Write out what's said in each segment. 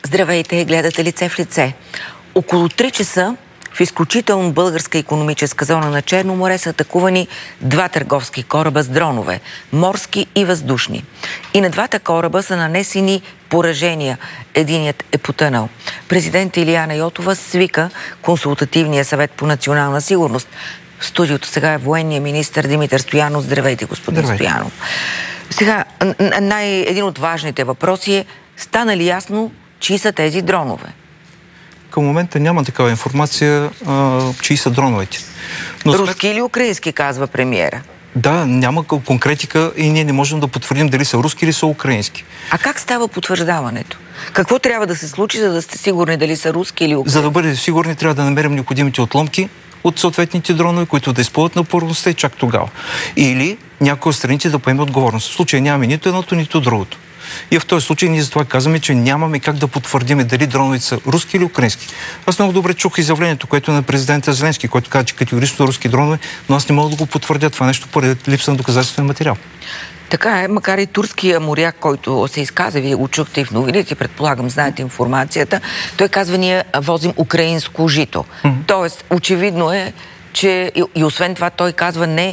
Здравейте, гледате Лице в лице. Около 3 часа в изключително българска икономическа зона на Черно море са атакувани 2 търговски кораба с дронове, морски и въздушни. И на 2 кораба са нанесени поражения. Единият е потънал. Президент Илияна Йотова свика Консултативния съвет по национална сигурност. В студиото сега е военният министър Димитър Стоянов. Здравейте, господин Стоянов. Сега, един от важните въпроси е: стана ли ясно чии са тези дронове? Към момента няма такава информация, чии са дроновете. Но руски или украински, казва премиера? Да, няма конкретика и ние не можем да потвърдим дали са руски или са украински. А как става потвърждаването? Какво трябва да се случи, за да сте сигурни дали са руски или украински? За да бъдем сигурни, трябва да намерим необходимите отломки от съответните дронове, които да изпълнят на първостта и чак тогава. Или някой от страните да поеме отговорност. В случая нямаме нито едното, нито другото. И в този случай ние затова казваме, че нямаме как да потвърдим дали дроновете са руски или украински. Аз много добре чух изявлението, което е на президента Зеленски, който каза, че категорично са руски дронове, но аз не мога да го потвърдя това нещо поради липса на доказателствен материал. Така е, макар и турския моряк, който се изказа, вие го чухте и в новините, предполагам, знаете информацията, той казва: ние возим украинско жито. Тоест, очевидно е, че и освен това той казва не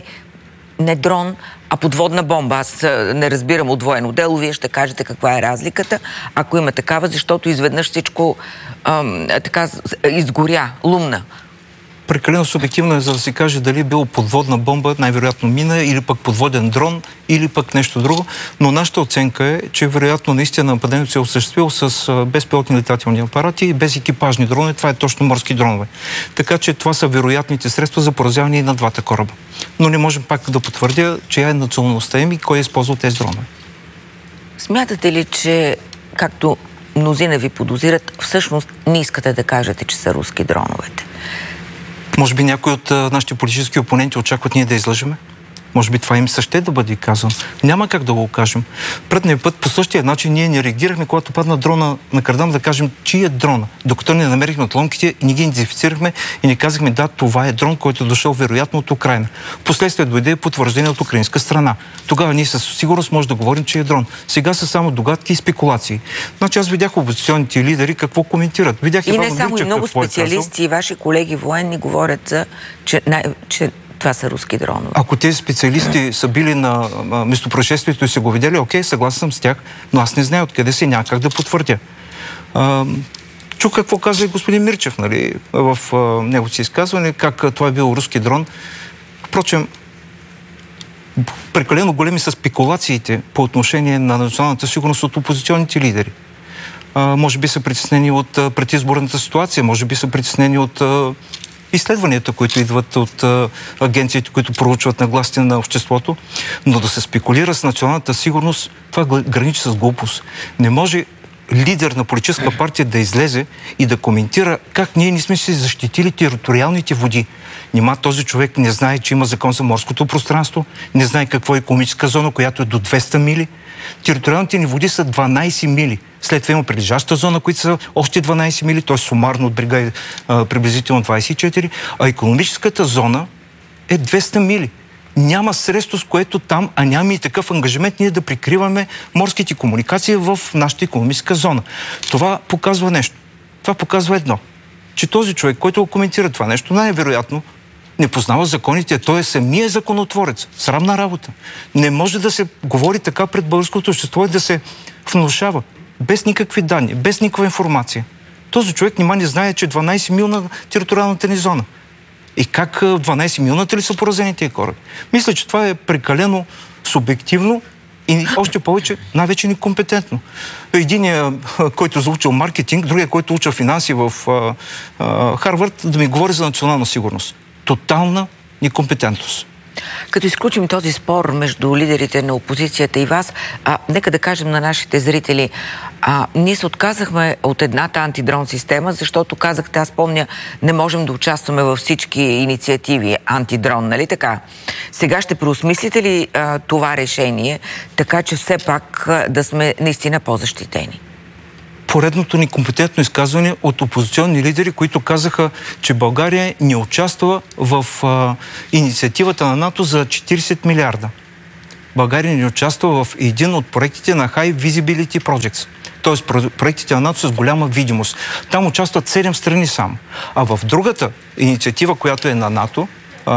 дрон, а подводна бомба. Аз не разбирам от военно дело. Вие ще кажете каква е разликата, ако има такава, защото изведнъж всичко така изгоря, лумна. Прекалено субективно е, за да се каже дали е било подводна бомба, най-вероятно мина, или пък подводен дрон, или пък нещо друго. Но нашата оценка е, че вероятно наистина нападението се е осъществило с безпилотни летателни апарати и без екипажни дронове. Това е точно морски дронове. Така че това са вероятните средства за поразяване и на 2 кораба. Но не можем пак да потвърдя, чия е националността им и кой е използвал тези дронове. Смятате ли, че, както мнозина ви подозират, всъщност не искате да кажете, че са руски дроновете? Може би някои от нашите политически опоненти очакват ние да излъжеме? Може би това им се ще да бъде казано. Няма как да го кажем. Предния път по същия начин ние не реагирахме, когато падна дрона на Кардам, да кажем чий е дрона. Докато не намерихме отломките и не ги идентифицирахме и не казахме да, това е дрон, който е дошъл вероятно от Украйна. Впоследствие дойде потвърждение от украинска страна. Тогава ние със сигурност може да говорим, че е дрон. Сега са само догадки и спекулации. Значи аз видях опозиционните лидери какво коментират. Видях и не само, и много специалисти и ваши колеги военни говорят за, че това са руски дронове. Ако тези специалисти са били на местопроизшествието и са го видели, окей, съгласен съм с тях, но аз не знае откъде се, няма как да потвърдя. Чух какво каза и господин Мирчев, нали, в неговото си изказване, как това е бил руски дрон. Впрочем, прекалено големи са спекулациите по отношение на националната сигурност от опозиционните лидери. Може би са притеснени от предизборната ситуация, може би са притеснени от изследванията, които идват от агенциите, които проучват нагласите на обществото, но да се спекулира с националната сигурност, това граничи с глупост. Не може лидер на политическа партия да излезе и да коментира как ние не сме си защитили териториалните води. Нима този човек не знае, че има закон за морското пространство, не знае какво е икономическа зона, която е до 200 мили. Териториалните ни води са 12 мили. След това има прилежаща зона, които са още 12 мили, т.е. сумарно от брега е приблизително 24, а икономическата зона е 200 мили. Няма средство, с което там, а няма и такъв ангажимент ние да прикриваме морските комуникации в нашата икономическа зона. Това показва нещо. Това показва едно, че този човек, който го коментира това нещо, най-вероятно не познава законите, той е самия законотворец. Срамна работа. Не може да се говори така пред българското общество и да се внушава без никакви данни, без никаква информация. Този човек нима не знае, че 12 милна териториалната ни зона. И как 12 милната ли са поразени тези кораби? Мисля, че това е прекалено субективно и още повече най-вече некомпетентно. Единият, който заучил маркетинг, другия, който учил финанси в Харвард, да ми говори за национална сигурност. Тотална некомпетентност. Като изключим този спор между лидерите на опозицията и вас, нека да кажем на нашите зрители, ние се отказахме от едната антидрон система, защото казахте, аз помня, не можем да участваме във всички инициативи антидрон, нали така? Сега ще преосмислите ли това решение, така че все пак да сме наистина по-защитени? Поредното некомпетентно изказване от опозиционни лидери, които казаха, че България не участва в инициативата на НАТО за 40 милиарда. България не участва в един от проектите на High Visibility Projects. Т.е. проектите на НАТО с голяма видимост. Там участват 7 страни само. А в другата инициатива, която е на НАТО,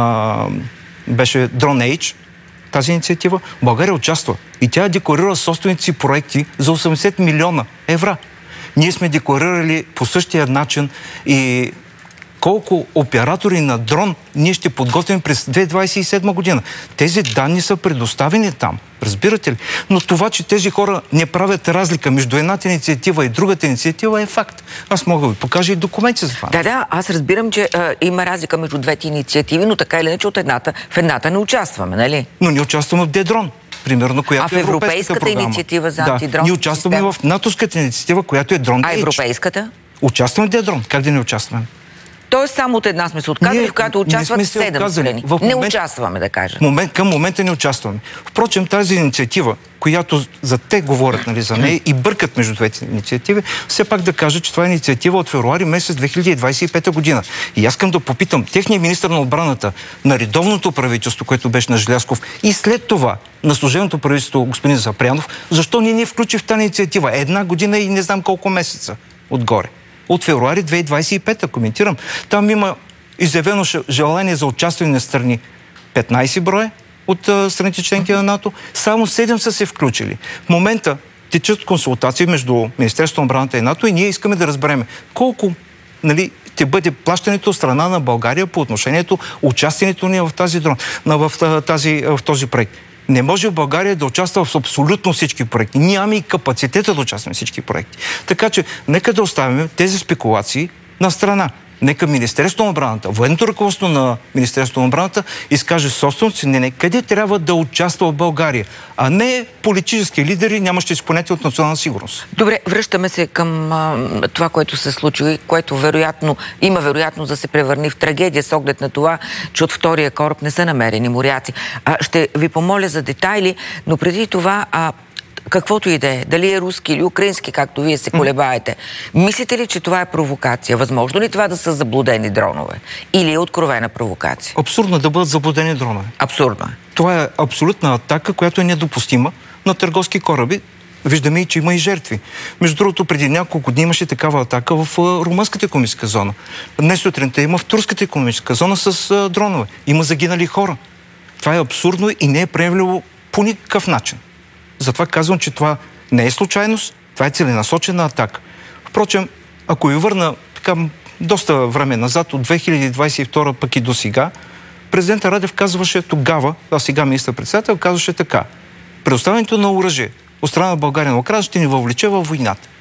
беше Drone Age, тази инициатива, България участва. И тя декларира собствените си проекти за 80 милиона евро. Ние сме декларирали по същия начин и колко оператори на дрон ние ще подготвим през 2027 година. Тези данни са предоставени там. Разбирате ли? Но това, че тези хора не правят разлика между едната инициатива и другата инициатива е факт. Аз мога да ви покажа и документи за това. Да, аз разбирам, че има разлика между двете инициативи, но така или иначе в едната не участваме, нали? Но ние участваме в Дедрон. Примерно, която в европейската инициатива за антидрон? Ние участваме в натовската инициатива, която е Drone Age. А европейската? Участваме в Дедрон. Как да не участваме? Тоест само от една сме се отказали, в която участват 7 страни. Не участваме, да кажем. Към момента не участваме. Впрочем, тази инициатива, която за те говорят, нали, за нея и бъркат между двете инициативи, все пак да кажа, че това е инициатива от февруари месец 2025 година. И аз искам да попитам техния министър на отбраната, на редовното правителство, което беше на Желязков, и след това на служебното правителство господин Запрянов, защо ние не включи в тази инициатива? 1 година и не знам колко месеца отгоре. От февруари 2025, коментирам. Там има изявено желание за участие на страни 15 броя от страните членки на НАТО. Само 7 са се включили. В момента течат консултации между Министерството на отбраната и НАТО и ние искаме да разберем колко, нали, ще бъде плащането от страна на България по отношението участието ни в тази дрон, в този проект. Не може в България да участва в абсолютно всички проекти. Нямаме и капацитета да участваме в всички проекти. Така че, нека да оставим тези спекулации на страна. Нека Министерството на отбраната, военното ръководство на Министерството на отбраната изкаже собственото си мнение къде трябва да участва в България, а не политически лидери, нямащи си понятие от национална сигурност. Добре, връщаме се към това, което се случи, което има вероятност да се превърне в трагедия с оглед на това, че от втория кораб не са намерени моряци. Ще ви помоля за детайли, но преди това каквото и да е, дали е руски или украински, както вие се колебаете, мислите ли, че това е провокация? Възможно ли това да са заблудени дронове? Или е откровена провокация? Абсурдно да бъдат заблудени дронове. Абсурдно е. Това е абсолютна атака, която е недопустима на търговски кораби. Виждаме и, че има и жертви. Между другото, преди няколко дни имаше такава атака в румънската икономическа зона. Днес сутринта има в турската икономическа зона с дронове. Има загинали хора. Това е абсурдно и не е приемливо по никакъв начин. Затова казвам, че това не е случайност, това е целенасочена атака. Впрочем, ако ви върна така доста време назад, от 2022 пък и до сега, президентът Радев казваше тогава, а сега министър-председател, казваше така: предоставянето на оръжие от страна на България на Украйна ще ни въвлече във войната.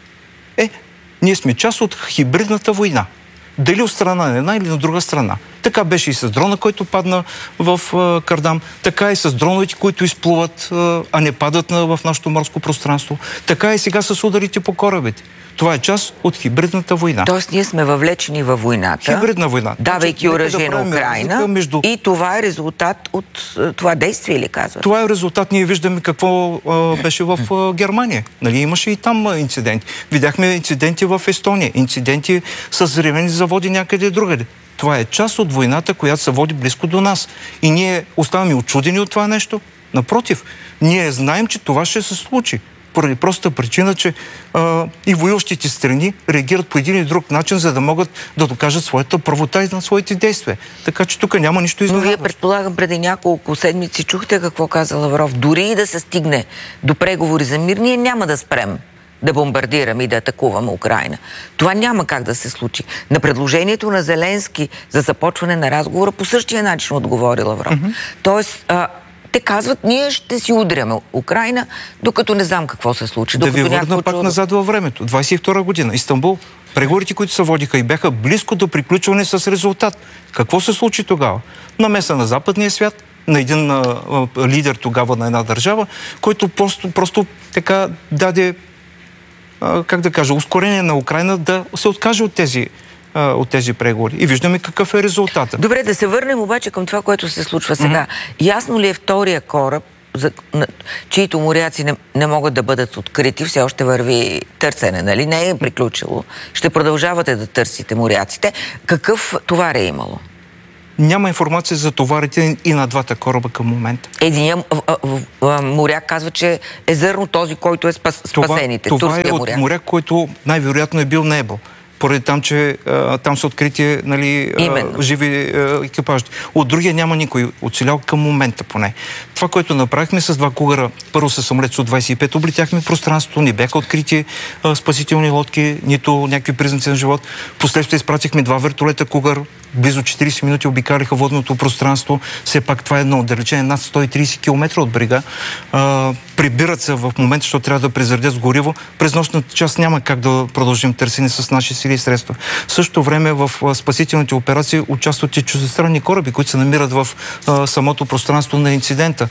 Ние сме част от хибридната война. Дали от страна на една или на друга страна. Така беше и с дрона, който падна в Кардам, така и с дроновете, които изплуват, а не падат в нашето морско пространство. Така и сега с ударите по корабите. Това е част от хибридната война. Тоест ние сме въвлечени във войната, хибридна война, давайки оръжие на Украйна, и това е резултат от това действие, или казвате? Това е резултат. Ние виждаме какво беше в Германия. Нали, имаше и там инциденти. Видяхме инциденти в Естония, инциденти с взривени заводи някъде другаде. Това е част от войната, която се води близко до нас. И ние оставаме очудени от това нещо. Напротив, ние знаем, че това ще се случи. Поради простата причина, че и воюващите страни реагират по един или друг начин, за да могат да докажат своята правота и на своите действия. Така че тук няма нищо изненадващо. Но вие, предполагам, преди няколко седмици чухте какво каза Лавров. Дори и да се стигне до преговори за мир, ние няма да спрем да бомбардираме и да атакуваме Украйна. Това няма как да се случи. На предложението на Зеленски за започване на разговора по същия начин отговори Лавров. Тоест, те казват, ние ще си удряме Украйна, докато не знам какво се случи. Да ви върна пак назад във времето. 22 година. Истанбул. Преговорите, които се водиха и бяха близко до приключване с резултат. Какво се случи тогава? Намеса на западния свят, на един лидер тогава на една държава, който просто така даде, как да кажа, ускорение на Украйна да се откаже от тези преговори. И виждаме какъв е резултатът. Добре, да се върнем обаче към това, което се случва сега. Ясно ли е втория кораб, чието моряци не могат да бъдат открити, все още върви търсене, нали? Не е приключило. Ще продължавате да търсите моряците. Какъв товар е имало? Няма информация за товарите и на двата кораба към момента. Единият моряк казва, че е зърно този, който е спасените. Това е от моряк, който най-вероятно е бил на Ебъл. Поради там, че там са открити живи екипажи. От другия няма никой оцелял към момента поне. Това, което направихме с два кугъра, първо с самолет Су-25, облетяхме пространството, не бяха открити спасителни лодки, нито някакви признаци на живот. Последствие изпратихме два вертолета кугър, близо 40 минути обикалиха водното пространство. Все пак това е едно отдалечение над 130 км от брега. Прибират се в момента, защото трябва да презаредят с гориво. През нощната част няма как да продължим търсене с наши сили и средства. В същото време в спасителните операции участват и чуждестранни кораби, които се намират в самото пространство на инцидента.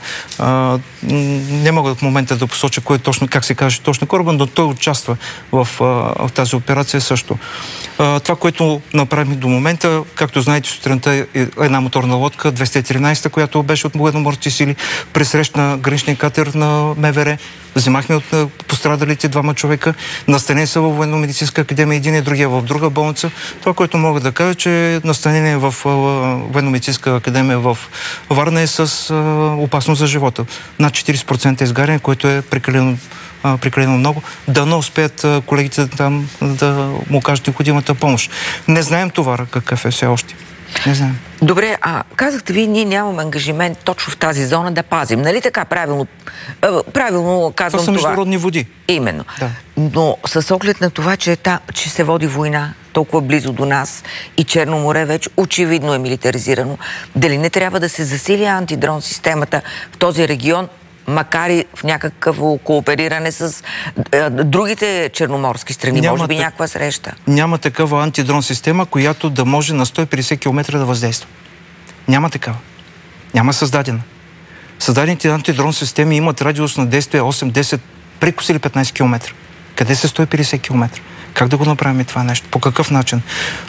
Не мога в момента да посоча кой е точно, как се каже точно кораба, но той участва в тази операция също. Това, което направим до момента, както знаете, сутринта е една моторна лодка, 213, която беше от военноморските сили, пресрещна граничния катер на МВР. Взимахме от пострадалите двама човека, настанени са във Военно-медицинска академия, един и другия в друга болница. Това, което мога да кажа, че настанение в Военно-медицинска академия в Варна е с опасност за живота. Над 40% изгаряне, което е прекалено много. Да не успеят колегите там да му кажат необходимата помощ. Не знаем товара какъв е все още. Не знаем. Добре, казахте ви, ние нямаме ангажимент точно в тази зона да пазим. Нали така правилно казвам това? Това са международни води. Именно. Да. Но с оглед на това, че се води война толкова близо до нас и Черно море вече очевидно е милитаризирано, дали не трябва да се засили антидрон системата в този регион, макар и в някакво коопериране с другите черноморски страни, може би някаква среща? Няма такава антидрон система, която да може на 150 км да въздейства. Няма такава. Няма създадена. Създадените антидрон системи имат радиус на действие 8-10, прекосили 15 км. Къде са 150 км? Как да го направим това нещо? По какъв начин?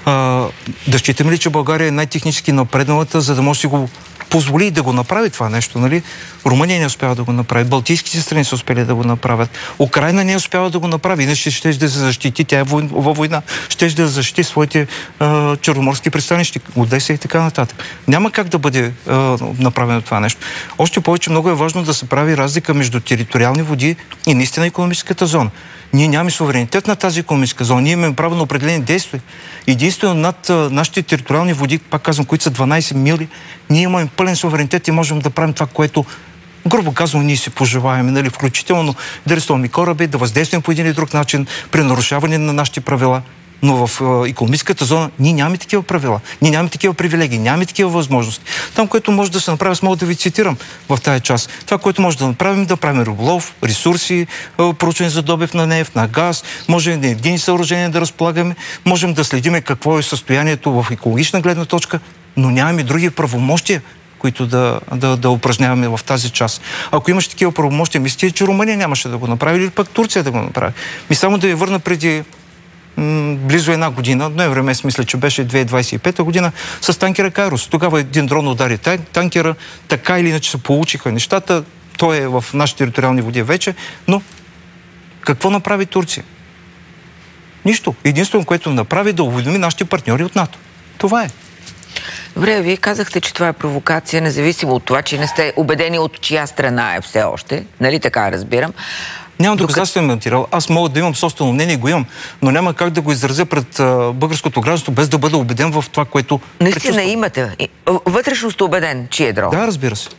Да считаме ли, че България е най-технически напредналата, за да може да си го позволи да го направи това нещо, нали? Румъния не успява да го направи, балтийските страни са успели да го направят, Украйна не успява да го направи, иначе ще да се защити, тя е във война, ще да защити своите черноморски пристанища, Одеса и така нататък. Няма как да бъде направено това нещо. Още повече много е важно да се прави разлика между териториални води и наистина икономическата зона. Ние нямаме суверенитет на тази икономическа зона. Ние имаме право на определени действия. Единствено над нашите териториални води, пак казвам, които са 12 мили, ние имаме пълен суверенитет и можем да правим това, което, грубо казвам, ние си пожелаем, нали, включително да арестуваме кораби, да въздействаме по един или друг начин при нарушаване на нашите правила. Но в икономическата зона ние нямаме такива правила, ние нямаме такива привилегии, нямаме такива възможности. Там, което може да се направи, аз мога да ви цитирам в тази част. Това, което може да правим риболов, ресурси, проучване за добив на нефт, на газ, може енергийни съоръжения да разполагаме, можем да следиме какво е състоянието в екологична гледна точка, но нямаме други правомощия, които да упражняваме в тази част. Ако имаш такива правомощия, мислите, че Румъния нямаше да го направи или пък Турция да го направи. Само да ви върна преди близо една година, ноември месец, мисля, че беше 2025 година, с танкера Кайрос. Тогава един дрон удари танкера, така или иначе се получиха нещата, той е в нашите териториални води вече, но какво направи Турция? Нищо. Единствено, което направи, да уведоми нашите партньори от НАТО. Това е. Добре, вие казахте, че това е провокация, независимо от това, че не сте убедени от чия страна е все още. Нали така разбирам? Нямам доказателствен материал. Аз мога да имам собствено мнение, го имам, но няма как да го изразя пред българското гражданство, без да бъда убеден в това, което наистина имате. Вътрешно сте убеден, че е дрон. Да, разбира се.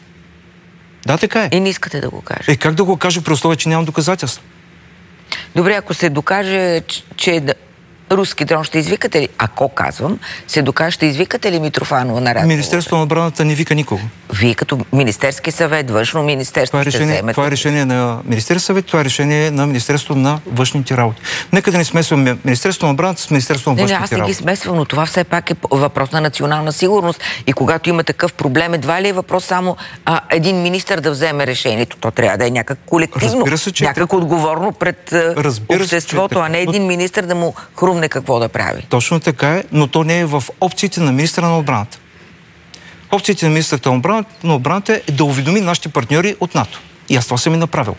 Да, така е. И не искате да го кажете. Как да го кажа при условие, че нямам доказателства? Добре, ако се докаже, че руски дрон, ще извикате ли? Ако казвам, се докаже, ще извикате ли Митрофанова на радио? Министерството на отбраната не вика никого. Вие като Министерски съвет, Външно министерство ще вземете. Това е решение на Министерски съвет, това е решение на Министерството на външните работи. Нека да не смесваме Министерството на отбраната с Министерството на външните работи. Аз не ги смесвам, но това все пак е въпрос на национална сигурност. И когато има такъв проблем, едва ли е въпрос само един министър да вземе решението. То трябва да е някак колективно, някак отговорно пред обществото, а не един министър да му хрумне какво да прави. Точно така е, но то не е в опциите на министъра на отбраната. Опциите на министъра на отбраната е да уведоми нашите партньори от НАТО. И аз това съм и направил.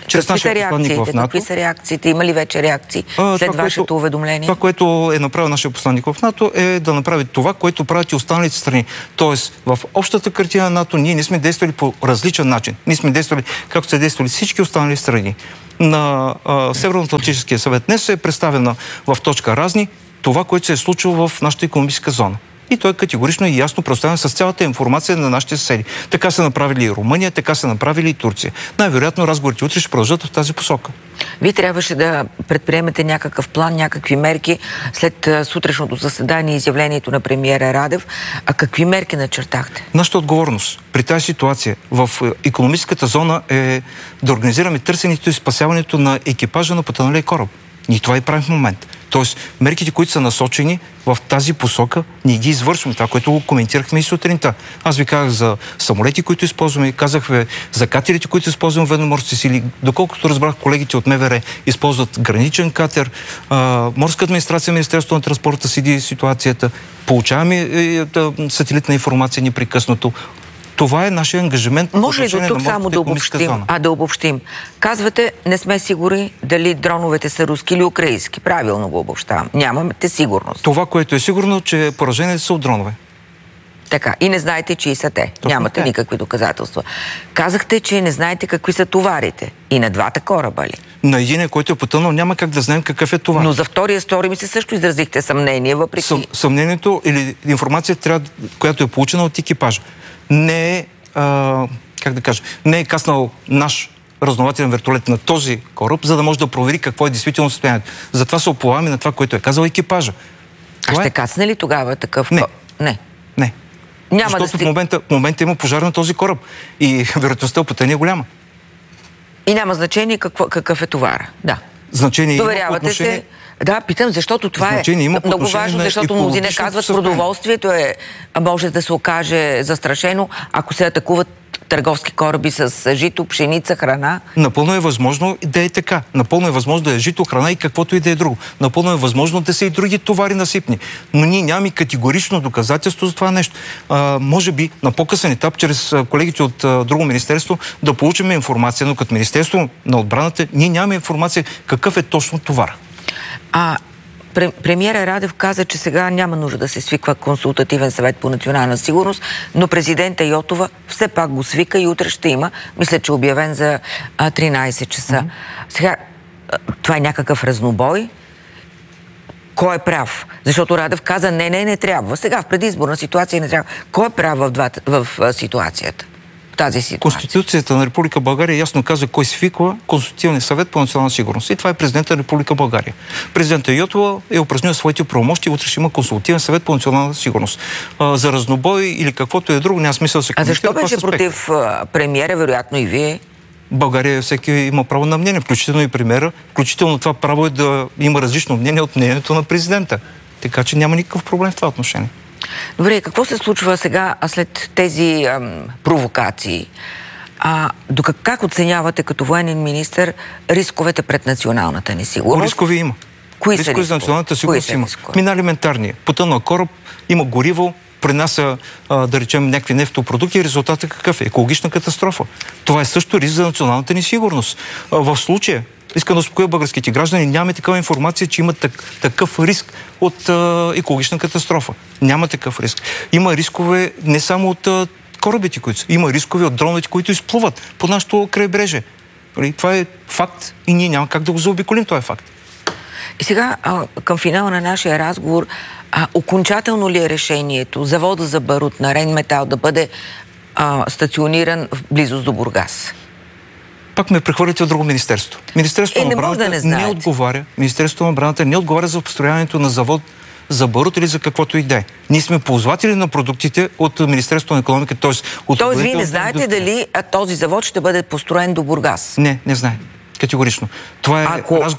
чрез нашия посланник в НАТО. Какви са реакциите? Има ли вече реакции след вашето уведомление? Това, което е направил нашия посланник в НАТО, е да направи това, което правят и останалите страни. Тоест, в общата картина на НАТО ние не сме действали по различен начин. Ние сме действали както са действали всички останали страни. На Северно-Атлантическия съвет днес е представена в точка разни това, което се е случило в нашата икономическа зона. И той категорично и ясно представен с цялата информация на нашите съседи. Така са направили и Румъния, така са направили и Турция. Най-вероятно разговорите утре ще продължат в тази посока. Вие трябваше да предприемете някакъв план, някакви мерки след сутрешното заседание и изявлението на премиера Радев. А какви мерки начертахте? Нашата отговорност при тази ситуация в икономическата зона е да организираме търсенето и спасяването на екипажа на потъналия кораб. Ние това и правим в момента. Тоест, мерките, които са насочени в тази посока, ние ги извършваме. Това, което го коментирахме и сутринта. Аз ви казах за самолети, които използваме, казах ви за катерите, които използваме в военноморските сили. Доколкото разбрах, колегите от МВР използват граничен катер, морска администрация, Министерството на транспорта следи ситуацията, получаваме сателитна информация непрекъснато. Това е нашия ангажимент. Може ли до тук само да обобщим? Казвате, не сме сигурни дали дроновете са руски или украински. Правилно го обобщавам. Нямате сигурност. Това, което е сигурно, че пораженията са от дронове. Така. И не знаете, чии са те. Нямате никакви доказателства. Казахте, че не знаете какви са товарите. И на двата кораба ли? На единия, който е потънал, няма как да знаем какъв е товар. Но за втория стори ми се също изразихте съмнение, въпреки... Съмнението или информация, която е получена от екипажа. Не е, как да кажа, не е каснал наш разузнавателен вертолет на този кораб, за да може да провери какво е действително състоянието. Затова се оплаваме на това, което е казал екипажа. А ще кацне ли тогава такъв... Не. Няма. Защото в момента има пожар на този кораб и вероятността от потънение е голяма. И няма значение какъв е товара. Да. Значение доверявате се. Да, питам, защото това е много важно, защото мнозина казват, продоволствието може да се окаже застрашено, ако се атакуват търговски кораби с жито, пшеница, храна. Напълно е възможно да е така. Напълно е възможно да е жито, храна и каквото и да е друго. Напълно е възможно да са и други товари насипни. Но ние нямаме категорично доказателство за това нещо. Може би на по-късен етап, чрез колегите от друго министерство, да получим информация, но като Министерство на отбраната ние нямаме информация какъв е точно товар. Премиера Радев каза, че сега няма нужда да се свиква консултативен съвет по национална сигурност, но президента Йотова все пак го свика и утре ще има. Мисля, че е обявен за 13 часа. Сега, това е някакъв разнобой. Кой е прав? Защото Радев каза, не трябва. Сега в предизборна ситуация не трябва. Кой е прав в ситуацията? Тази ситуация. Конституцията на Република България ясно казва кой свиква Консултативния съвет по национална сигурност. И това е президента на Република България. Президента Йотова е упражнил своите правомощи и утре ще има Консултативен съвет по национална сигурност. За разнобой или каквото е друго, няма смисъл да се коментира. А защо беше против премиера, вероятно и вие? България всеки има право на мнение, включително и премиера. Включително това право е да има различно мнение от мнението на президента. Така че няма никакъв проблем в това отношение. Добре, какво се случва сега след тези провокации? Как оценявате като военен министър рисковете пред националната ни сигурност? Рискови има. Кои са рискови за националната сигурност има? Най-елементарния. Потънал кораб, има гориво, принася, да речем, някакви нефтопродукти и резултатът какъв е? Екологична катастрофа. Това е също риск за националната ни сигурност. В случая, искам да успокоя българските граждани, нямаме такава информация, че има такъв риск от екологична катастрофа. Няма такъв риск. Има рискове не само от корабите, които са. Има рискове от дроновете, които изплуват по нашото крайбрежие. Това е факт и ние няма как да го заобиколим, това е факт. И сега, към финала на нашия разговор, окончателно ли е решението завода за барут на Рейнметал да бъде стациониран в близост до Бургас? Пак ме прехвърляте от друго министерство. Министерството на отбраната не отговаря. Министерството на отбраната не отговаря за построяването на завод за барут или за каквото и да е. Ние сме ползватели на продуктите от Министерството на икономиката, Тоест вие не знаете дали този завод ще бъде построен до Бургас? Не знае. Категорично. Това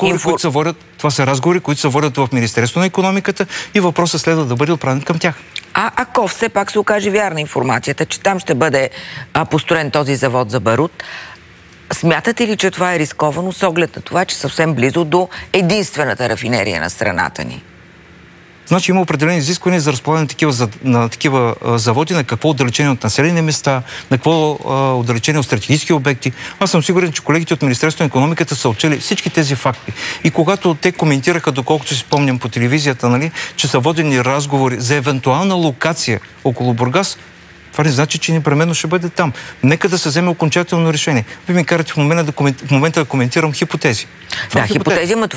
са разговори, които се водят в Министерството на икономиката и въпросът следва да бъде отправен към тях. Ако все пак се окаже вярна информацията, че там ще бъде построен този завод за барут, смятате ли, че това е рисковано с оглед на това, че съвсем близо до единствената рафинерия на страната ни? Значи има определени изисквания за разполагане на такива заводи, на какво отдалечение от населени места, на какво отдалечение от стратегически обекти. Аз съм сигурен, че колегите от Министерството на икономиката са отчели всички тези факти. И когато те коментираха, доколкото си спомням по телевизията, нали, че са водени разговори за евентуална локация около Бургас, това не значи, че непременно ще бъде там. Нека да се вземе окончателно решение. Вие ми карате в момента да коментирам хипотези. Да, хипотези,